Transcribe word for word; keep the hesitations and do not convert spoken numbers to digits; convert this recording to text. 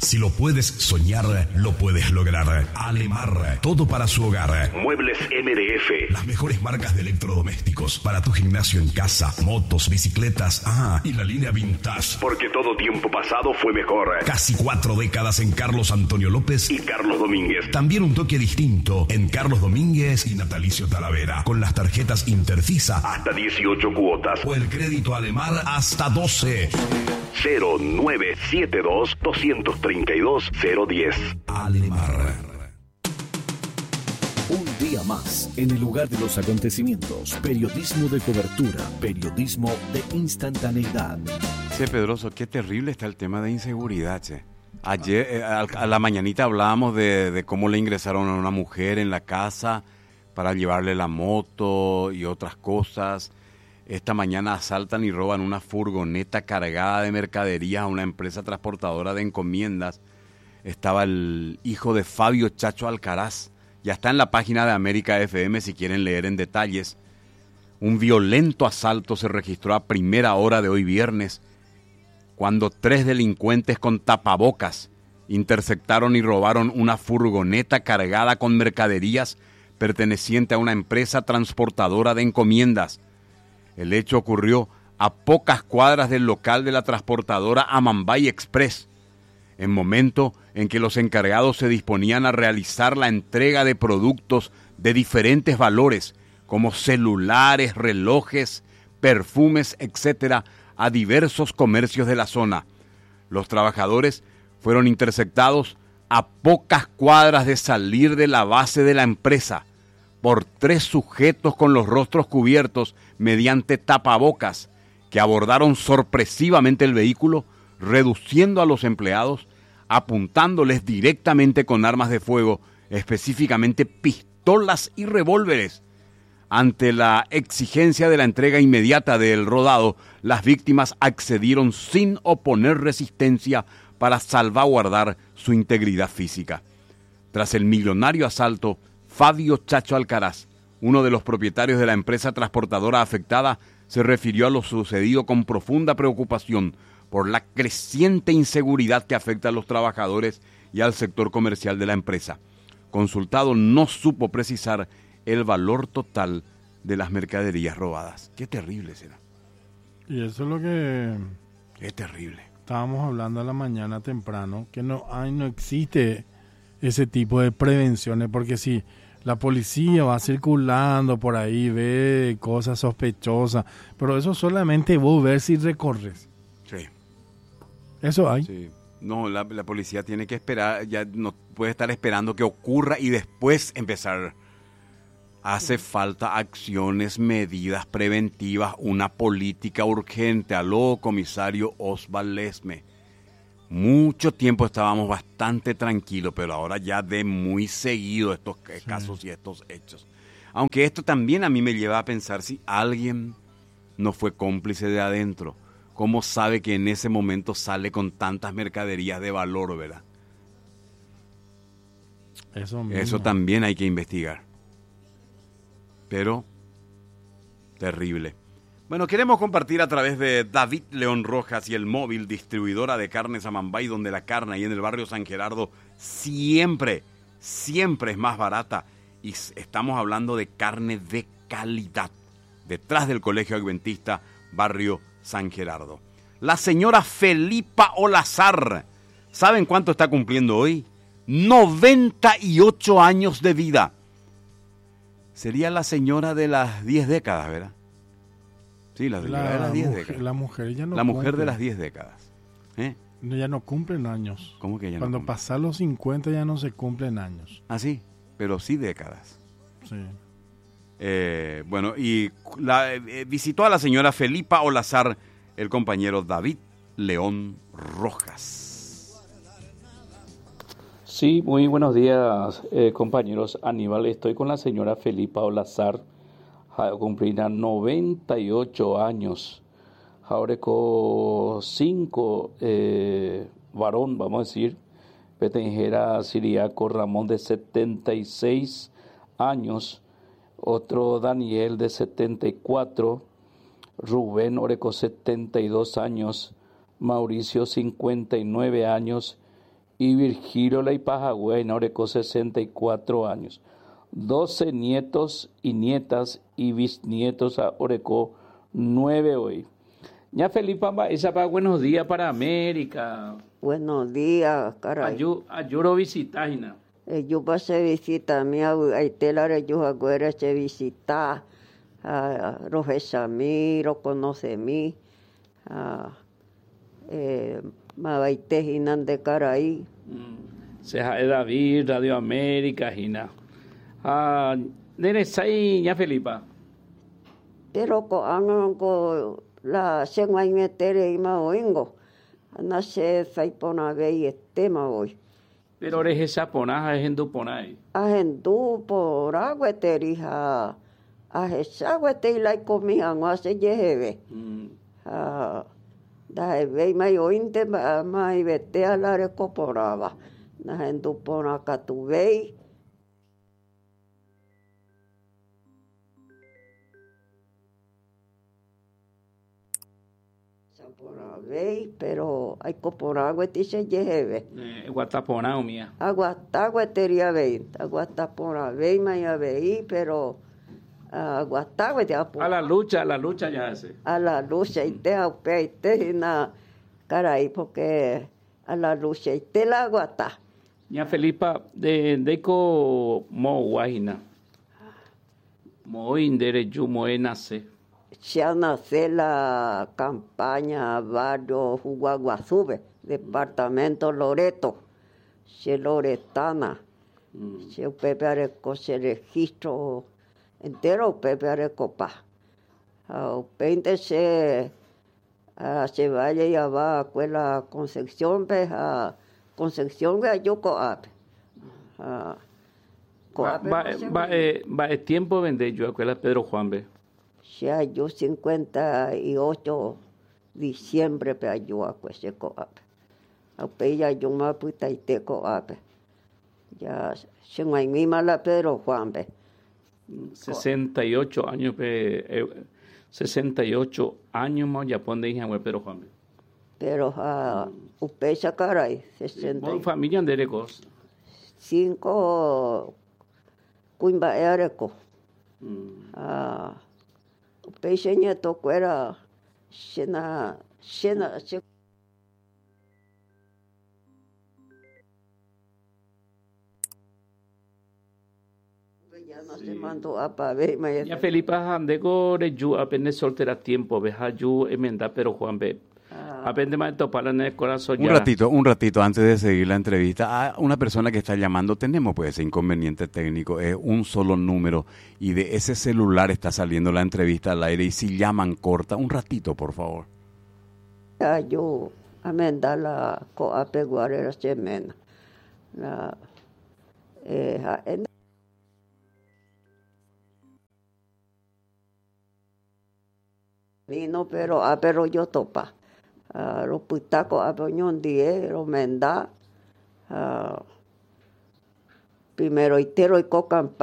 Si lo puedes soñar, lo puedes lograr. Alemar, todo para su hogar. Muebles M D F. Las mejores marcas de electrodomésticos para tu gimnasio en casa, motos, bicicletas, ah, y la línea vintage. Porque todo tiempo pasado fue mejor. Casi cuatro décadas en Carlos Antonio López y Carlos Domínguez. También un toque distinto en Carlos Domínguez y Natalicio Talavera. Con las tarjetas Interfisa hasta dieciocho cuotas. O el crédito Alemar hasta doce. cero nueve siete dos, dos tres dos, cero uno cero. Alemar. Un día más, en el lugar de los acontecimientos, periodismo de cobertura, periodismo de instantaneidad. Che, Pedroso, qué terrible está el tema de inseguridad, che. Ayer, eh, a, a la mañanita hablábamos de, de cómo le ingresaron a una mujer en la casa para llevarle la moto y otras cosas. Esta mañana asaltan y roban una furgoneta cargada de mercaderías a una empresa transportadora de encomiendas. Estaba el hijo de Fabio Chacho Alcaraz. Ya está en la página de América F M si quieren leer en detalles. Un violento asalto se registró a primera hora de hoy viernes, cuando tres delincuentes con tapabocas interceptaron y robaron una furgoneta cargada con mercaderías perteneciente a una empresa transportadora de encomiendas. El hecho ocurrió a pocas cuadras del local de la transportadora Amambay Express, en momento en que los encargados se disponían a realizar la entrega de productos de diferentes valores, como celulares, relojes, perfumes, etcétera, a diversos comercios de la zona. Los trabajadores fueron interceptados a pocas cuadras de salir de la base de la empresa por tres sujetos con los rostros cubiertos mediante tapabocas que abordaron sorpresivamente el vehículo, reduciendo a los empleados, apuntándoles directamente con armas de fuego, específicamente pistolas y revólveres. Ante la exigencia de la entrega inmediata del rodado, las víctimas accedieron sin oponer resistencia para salvaguardar su integridad física. Tras el millonario asalto, Fabio Chacho Alcaraz, uno de los propietarios de la empresa transportadora afectada, se refirió a lo sucedido con profunda preocupación por la creciente inseguridad que afecta a los trabajadores y al sector comercial de la empresa. Consultado, no supo precisar el valor total de las mercaderías robadas. Qué terrible será. Y eso es lo que... Qué terrible. Estábamos hablando a la mañana temprano, que no hay, no existe ese tipo de prevenciones, porque si la policía va circulando por ahí, ve cosas sospechosas, pero eso solamente vos ver si recorres. Sí. Eso hay. Sí. No, la, la policía tiene que esperar, ya no puede estar esperando que ocurra y después empezar. Hace falta acciones, medidas preventivas, una política urgente. Aló, comisario Osvaldo Lesme. Mucho tiempo estábamos bastante tranquilos, pero ahora ya de muy seguido estos sí. casos y estos hechos. Aunque esto también a mí me lleva a pensar si alguien no fue cómplice de adentro. ¿Cómo sabe que en ese momento sale con tantas mercaderías de valor, verdad? Eso mismo. Eso también hay que investigar. Pero, terrible. Bueno, queremos compartir a través de David León Rojas y el móvil, distribuidora de carnes Amambay, donde la carne ahí en el barrio San Gerardo siempre, siempre es más barata. Y estamos hablando de carne de calidad, detrás del Colegio Adventista, barrio San Gerardo. La señora Felipa Olazar, ¿saben cuánto está cumpliendo hoy? noventa y ocho años de vida. Sería la señora de las diez décadas, ¿verdad? Sí, la señora la de las diez mujer, décadas. La mujer ya no La mujer cumple. de las diez décadas. ¿Eh? Ya no cumplen años. ¿Cómo que ya Cuando no cumple? pasan los cincuenta ya no se cumplen años. Ah, sí, pero sí décadas. Sí. Eh, bueno, y la, eh, visitó a la señora Felipa Olazar el compañero David León Rojas. Sí, muy buenos días, eh, compañeros. Aníbal, estoy con la señora Felipa Olazar, cumplirá noventa y ocho años. Ahora con cinco eh, varón, vamos a decir, Petengera Siriaco Ramón de setenta y seis años, otro Daniel de setenta y cuatro, Rubén Oreco setenta y dos años, Mauricio cincuenta y nueve años y Virgilio Laipajagüey, Noreco, sesenta y cuatro años. doce nietos y nietas y bisnietos a Oreco, nueve hoy. Ya Felipa, esa para buenos días para América. Buenos días, caray. Ayu, ayuro visitágina. Yo pasé visita a mi abuela, yo agora se visita a Rogesamiro, conoce mi, a Mabaitejinan de Caray. Seja David, Radio América, Gina. Ah, Neresay, ya Felipa. Pero ko angan ko la sengwai metere ima oingo. Na se saipona vei estema hoy. Pero eres esa ponaja, es en Duponay. A hendu por agueterija. A esa guete la comida no hace yehebe. Ah, da vei mai ointe mai vete a la recoporaba. Na hendu pona katuvei. Veis, pero hay coporagua dice yehebe. Guatapona mía. Aguatagua teria veis, aguatapona veis maya veis, pero aguatagua de apo. A la lucha, a la lucha ya hace. A la lucha y te aupe y te na caray porque a la lucha y te la aguata. Ya Felipa de deco mo guajina. Mo indere yu mo nace. Ya nace la campaña Barrio Juguaguazube, departamento Loreto, se Loretana, mm. se Pepe Areco se registro entero Pepe Areco pa. Uh, Peinte se uh, se vaya y va a escuela Concepción, pe a Concepción que yo coap. Uh, va va va eh, va es tiempo vender yo a escuela Pedro Juan be. Ya yo cincuenta y ocho diciembre pe yo a ese coap. A pe ya yo ma puta y te coap. Ya se no hay mi mala Pedro Juan be. sesenta y ocho años pe eh, sesenta y ocho años más ya pone hija Pedro Juan be. Pero a uh, upe esa caray sesenta. Con familia de Recos. Cinco cuimba ereco. Ah Peixe nieto cuera xena xena xe ya no se mandó a pavé ya Felipa Handeco de yu apenas soltera tiempo veja yu emenda pero Juan be aprende más topar en el corazón. Un ratito, un ratito antes de seguir la entrevista, a una persona que está llamando, tenemos pues ese inconveniente técnico, es un solo número y de ese celular está saliendo la entrevista al aire y si llaman corta, un ratito por favor. Ya yo amenda la coapeguarera semana. La eh en vino pero a pero yo topa. Uh, los putacos a poñón die, los menda, uh, primero itero y coca